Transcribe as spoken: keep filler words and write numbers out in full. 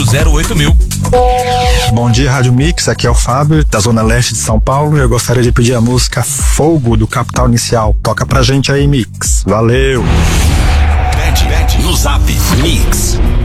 zero oito mil. Bom dia, Rádio Mix, aqui é o Fábio, da Zona Leste de São Paulo, e eu gostaria de pedir a música Fogo, do Capital Inicial. Toca pra gente aí, Mix. Valeu! Pede, pede no Zap Mix.